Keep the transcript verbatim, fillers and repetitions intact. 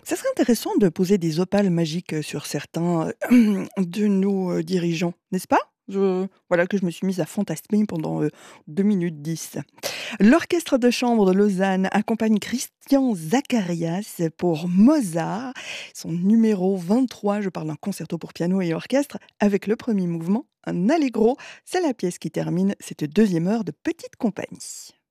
Ça serait intéressant de poser des opales magiques, heu, sur certains, heu, de nos, heu, dirigeants, n'est-ce pas? Je voilà que je me suis mise à fantasmer pendant, heu, deux minutes dix. L'orchestre de chambre de Lausanne accompagne Christian Zacharias pour Mozart, son numéro vingt-trois. Je parle d'un concerto pour piano et orchestre avec le premier mouvement, un allegro. C'est la pièce qui termine cette deuxième heure de petite compagnie.